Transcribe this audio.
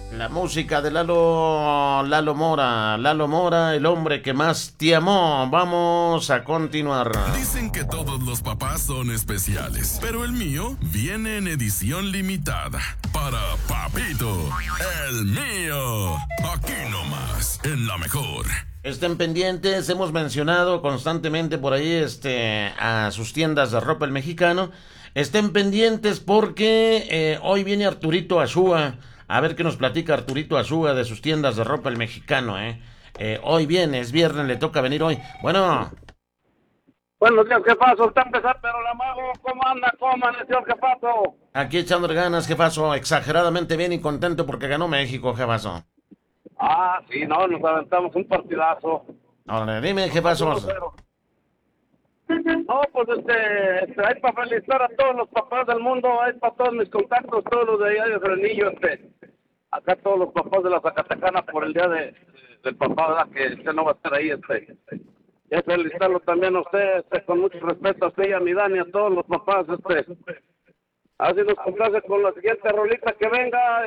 La música de Lalo Mora. Lalo Mora, el hombre que más te amó. Vamos a continuar. Dicen que todos los papás son especiales, pero el mío viene en edición limitada. Para Papito, el mío. Aquí nomás, en la mejor. Estén pendientes, hemos mencionado constantemente por ahí a sus tiendas de ropa el mexicano. Estén pendientes porque hoy viene Arturito Azúa. A ver qué nos platica Arturito Azúa de sus tiendas de ropa el mexicano, ¿eh? Hoy viene, es viernes, le toca venir hoy. Bueno, Buenos días, jefazo. Está empezando, pero la mago, ¿cómo anda? ¿Cómo amaneció, jefazo? aquí echándole ganas, jefazo, exageradamente bien y contento porque ganó México, jefazo. Ah, sí, no, nos aventamos un partidazo. Ahora, dime, jefazo. 1-0. No, pues hay para felicitar a todos los papás del mundo, hay para todos mis contactos, todos los de allá de Frenillo, acá todos los papás de la Zacatecana por el día del papá, ¿verdad? Que usted no va a estar ahí, y felicitarlo también a usted, con mucho respeto a usted y a mi Dani, a todos los papás, así nos complace con la siguiente rolita que venga.